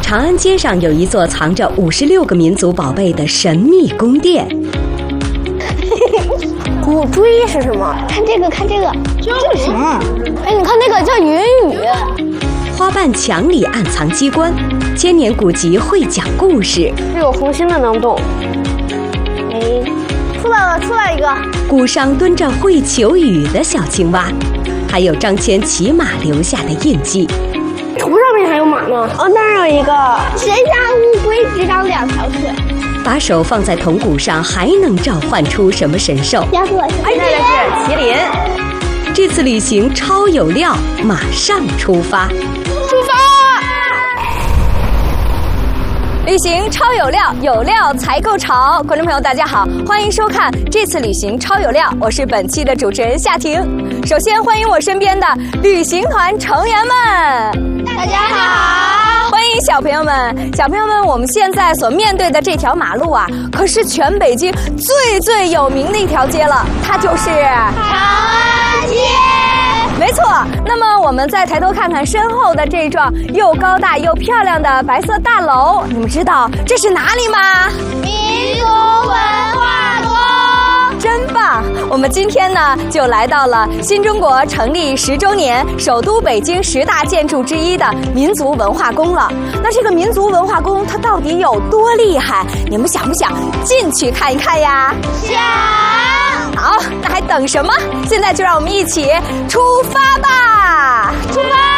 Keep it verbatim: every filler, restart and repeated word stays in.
长安街上有一座藏着五十六个民族宝贝的神秘宫殿。 古锥是什么？ 看这个，看这个， 这是什么？哎，你看那个叫云雨。 花瓣墙里暗藏机关，千年古籍会讲故事。 这有红心的能动。哎，出来了，出来一个。 鼓上蹲着会求雨的小青蛙，还有张骞骑马留下的印记。 图上面还有马呢。哦，那儿有一个。 谁家乌龟只长两条腿？ 把手放在铜鼓上，还能召唤出什么神兽？ 鸭子， 哎，这个是麒麟。 这次旅行超有料，马上出发！ 出发！ 旅行超有料，有料才够潮。观众朋友，大家好，欢迎收看这次旅行超有料，我是本期的主持人夏婷。首先欢迎我身边的旅行团成员们， 大家好。 欢迎小朋友们，小朋友们，我们现在所面对的这条马路啊，可是全北京最最有名的一条街了，它就是长安街。 没错，那么我们再抬头看看身后的这幢又高大又漂亮的白色大楼，你们知道这是哪里吗？ 民族文化宫。 真棒！我们今天呢就来到了新中国成立十周年，首都北京十大建筑之一的民族文化宫了。那这个民族文化宫它到底有多厉害？你们想不想进去看一看呀？ 想。 好，那还等什么？现在就让我们一起出发吧！ 出发！